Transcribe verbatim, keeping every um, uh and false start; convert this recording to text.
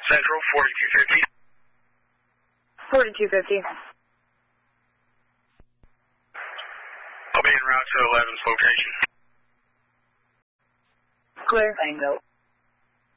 Central, forty-two fifty. forty-two fifty. I'll be en route to eleven's location. Clear. Tango.